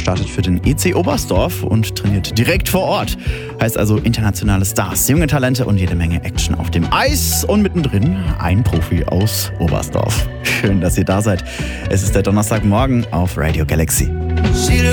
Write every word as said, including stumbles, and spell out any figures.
startet für den E C Oberstdorf und trainiert direkt vor Ort. Heißt also internationale Stars, junge Talente und jede Menge Action auf dem Eis. Und mittendrin ein Profi aus Oberstdorf. Schön, dass ihr da seid. Es ist der Donnerstagmorgen auf Radio Galaxy.